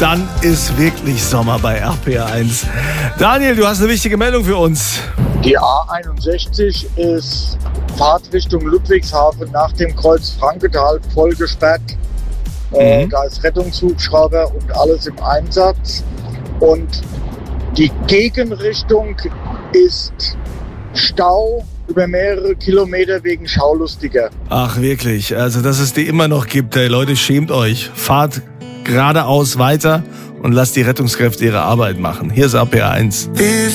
dann ist wirklich Sommer bei RPR1. Daniel, du hast eine wichtige Meldung für uns. Die A61 ist Fahrtrichtung Ludwigshafen nach dem Kreuz Frankenthal voll gesperrt. Da ist Rettungshubschrauber und alles im Einsatz. Und die Gegenrichtung ist Stau über mehrere Kilometer wegen Schaulustiger. Ach wirklich, also dass es die immer noch gibt. Ey, Leute, schämt euch. Fahrt geradeaus weiter und lasst die Rettungskräfte ihre Arbeit machen. Hier ist RPR1.